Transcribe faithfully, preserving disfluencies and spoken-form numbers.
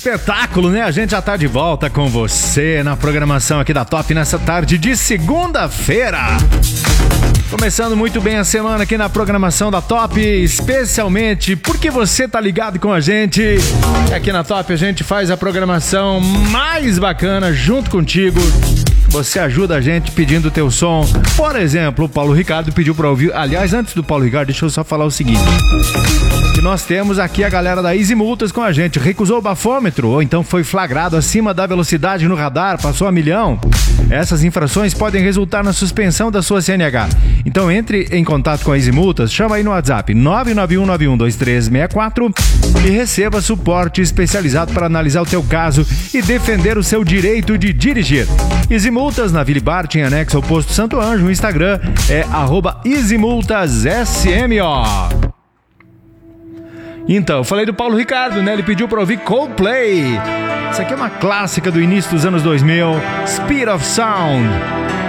espetáculo, né? A gente já tá de volta com você na programação aqui da Top nessa tarde de segunda-feira. Começando muito bem a semana aqui na programação da Top, especialmente porque você tá ligado com a gente. Aqui na Top a gente faz a programação mais bacana junto contigo. Você ajuda a gente pedindo o teu som. Por exemplo, o Paulo Ricardo pediu pra ouvir. Aliás, antes do Paulo Ricardo, deixa eu só falar o seguinte. Que nós temos aqui a galera da Easy Multas com a gente. Recusou o bafômetro ou então foi flagrado acima da velocidade no radar, passou a milhão. Essas infrações podem resultar na suspensão da sua C N H. Então entre em contato com a Easy Multas, chama aí no WhatsApp nove nove um nove um dois três seis quatro e receba suporte especializado para analisar o teu caso e defender o seu direito de dirigir. Easy Multas na Vila Bart, em anexo ao posto Santo Anjo. O Instagram é arroba EasyMultasSMO. Então, eu falei do Paulo Ricardo, né? Ele pediu pra ouvir Coldplay. Isso aqui é uma clássica do início dos anos dois mil, Speed of Sound.